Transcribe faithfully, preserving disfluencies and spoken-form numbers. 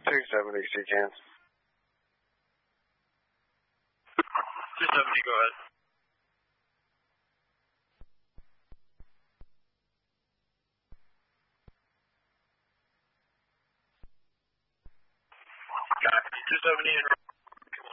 two seventy, C-Can. two seventy, go ahead. Copy, two seventy in